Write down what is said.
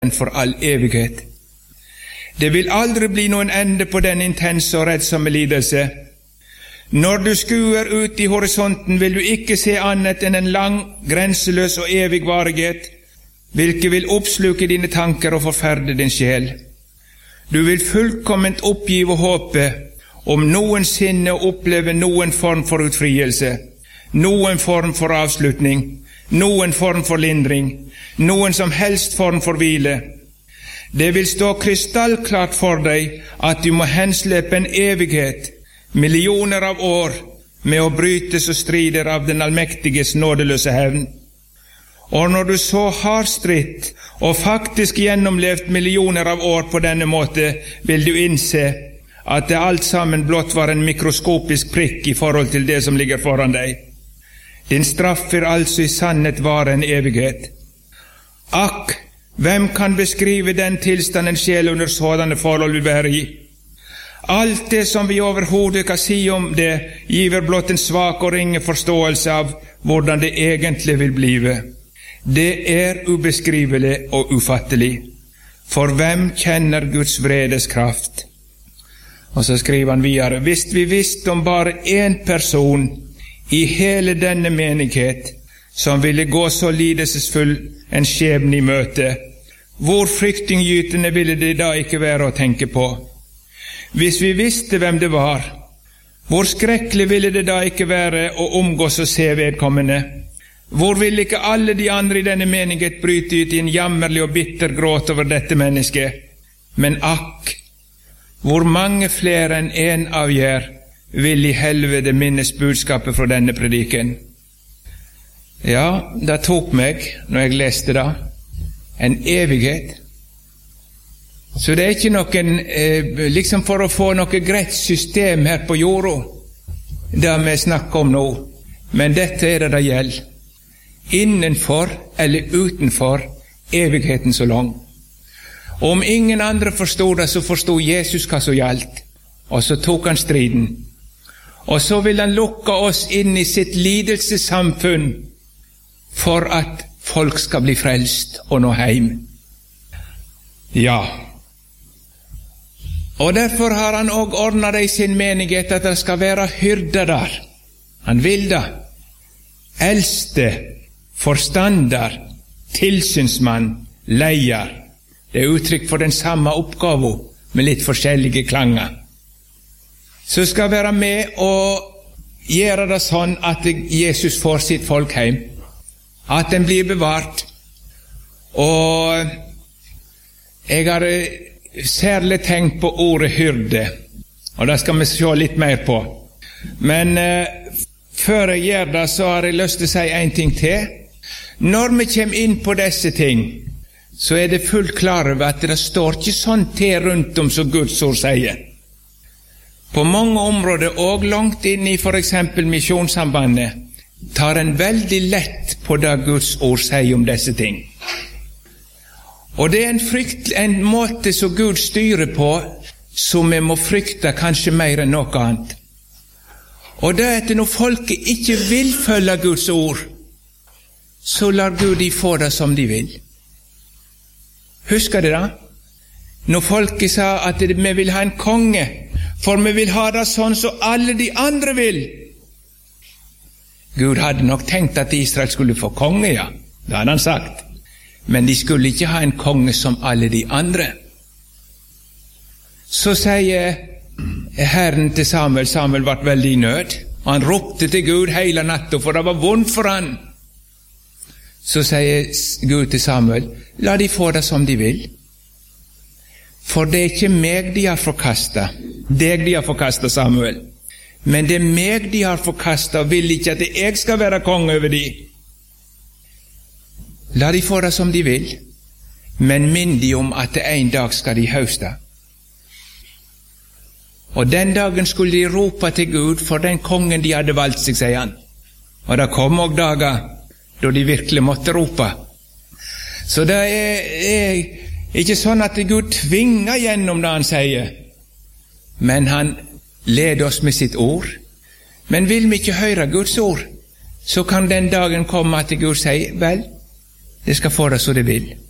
for all evighet. Det vil aldri bli noen ende på den intense og redsomme lidelse. Når du skuer ut i horisonten, vil du ikke se annet enn en lang, grenseløs og evig varighet, hvilke vil oppsluke dine tanker og forferde din sjel. Du vil fullkomment oppgive håpet om noensinne å oppleve noen form for utfrielse, noen form for avslutning, noen form for lindring, noen som helst form for hvile. Det vil stå krystallklart for deg at du må henslepe en evighet, millioner av år, med å brytes og strider av den allmektiges nådeløse hevn. Og når du så har stritt og faktisk gjennomlevd millioner av år på denne måte, vil du innse at det alt sammen blott var en mikroskopisk prikk i forhold til det som ligger foran deg. Din straff vil altså i sannhet vare en evighet. Akk, hvem kan beskrive den tilstand en sjel under sådanne forhold vil være i? Alt det som vi overhodet kan si om det, giver blott en svak og ringe forståelse av hvordan det egentlig vil blive. Det er ubeskrivelig og ufattelig. For hvem kjenner Guds vredes kraft? Og så skriver han videre, hvis vi visste om bare en person i hele denne menighet som ville gå så lidelsesfull en skjebne i møte, hvor fryktinngytende ville det da ikke være å tenke på? Hvis vi visste hvem det var, hvor skrekkelig ville det da ikke være å omgås og se vedkommende? Hvor ville ikke alle de andre i denne menighet bryte ut i en jammerlig og bitter gråt over dette mennesket? Men akk, hvor mange flere enn en av jer vil i helvete minnes budskapet fra denne prediken? Ja, det tok meg, når jeg leste det, en evighet. Så det er ikke noen, liksom for å få noe greit system her på jorda, det vi snakker om nå, men dette er det gjelder. Innenfor eller utenfor evigheten så lang. Om ingen andre forstod det, så forstod Jesus hva som gjaldt, og så tok han striden. Og så vil han lukke oss inn i sitt lidelsessamfunn for at folk skal bli frelst og nå heim. Ja. Og derfor har han også ordnet det i sin menighet at det skal være hyrder der. Han vil det. Eldste, forstander, tilsynsmann, leier. Det er uttrykk for den samme oppgaven, med litt forskjellige klanger. Så skal være med og gjøre det sånn at Jesus får sitt folk hjem. At den blir bevart. Og jeg har særlig tenkt på ordet hyrde, og det skal vi se litt mer på. Men før jeg gjør det, så har jeg lyst til å si en ting til. Når vi kommer inn på disse ting, så er det fullt klar over at det står ikke sånn til rundt om som Guds ord sier. På mange områder, og langt inn i for eksempel misjonssambandet, tar en veldig lett på det Guds ord sier om disse ting. Og det er en måte som Gud styrer på, som vi må frykte kanskje mer enn noe annet. Og det er at når folket ikke vil følge Guds ord, så lar Gud de få det som de vil. Husker dere det? Når folket sa at vi vil ha en konge, for vi vil ha det sånn som alle de andre vil. Gud hadde nok tenkt at Israel skulle få konge, ja. Det hadde han sagt. Men de skulle ikke ha en konge som alle de andre. Så sier Herren til Samuel, Samuel ble veldig i nød, og han ropte til Gud hele natten, for det var vondt for han. Så sier Gud til Samuel, la de få det som de vil. For det er ikke meg de har forkastet, deg de har forkastet, Samuel. Men det er meg de har forkastet, og vil ikke at jeg skal være konge over de. La de få det som de vil, men minn de om at en dag skal de høste. Og den dagen skulle de rope til Gud for den kongen de hadde valgt seg, sier han. Og det kom også dager da de virkelig måtte rope. Så det er ikke sånn at Gud tvinger gjennom det han sier, men han leder oss med sitt ord. Men vil vi ikke høre Guds ord, så kan den dagen komme at Gud sier, vel, det skal få det så det vil.